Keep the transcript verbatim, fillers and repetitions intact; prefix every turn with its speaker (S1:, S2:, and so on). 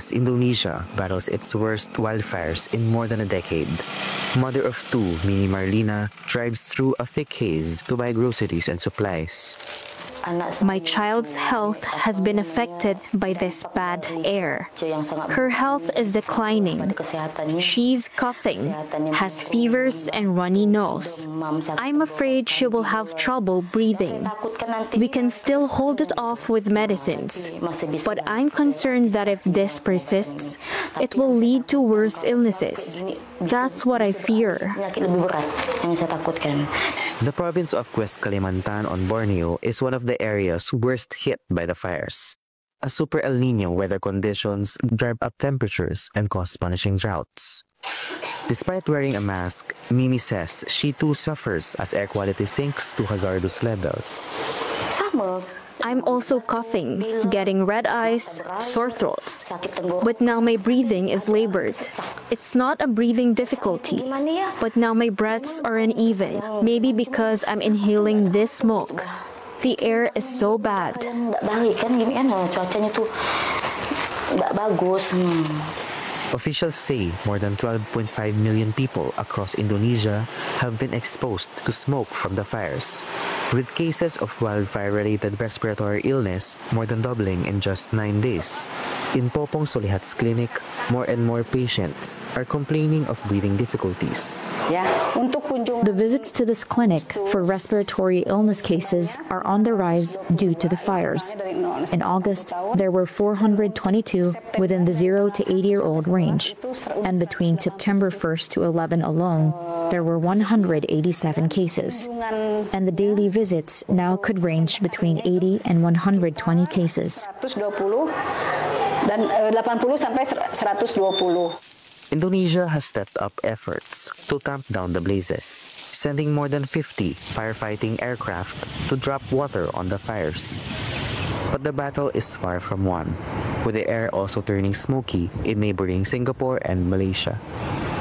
S1: As Indonesia battles its worst wildfires in more than a decade, mother of two, Mini Marlina, drives through a thick haze to buy groceries and supplies.
S2: My child's health has been affected by this bad air. Her health is declining. She's coughing, has fevers and runny nose. I'm afraid she will have trouble breathing. We can still hold it off with medicines, but I'm concerned that if this persists, it will lead to worse illnesses. That's what I fear.
S1: The province of West Kalimantan on Borneo is one of the areas worst hit by the fires. A super El Nino weather conditions drive up temperatures and cause punishing droughts. Despite wearing a mask, Mimi says she too suffers as air quality sinks to hazardous levels.
S2: I'm also coughing, getting red eyes, sore throats. But now my breathing is labored. It's not a breathing difficulty, but now my breaths are uneven, maybe because I'm inhaling this smoke. The air is so bad.
S1: Officials say more than twelve point five million people across Indonesia have been exposed to smoke from the fires, with cases of wildfire-related respiratory illness more than doubling in just nine days. In Popong Solihat's clinic, more and more patients are complaining of breathing difficulties.
S3: The visits to this clinic for respiratory illness cases are on the rise due to the fires. In August, there were four hundred twenty-two within the zero to eighty-year-old range, and between September first to eleventh alone, there were one hundred eighty-seven cases, and the daily visits now could range between eighty and one hundred twenty cases.
S1: Indonesia has stepped up efforts to tamp down the blazes, sending more than fifty firefighting aircraft to drop water on the fires. But the battle is far from won, with the air also turning smoky in neighboring Singapore and Malaysia.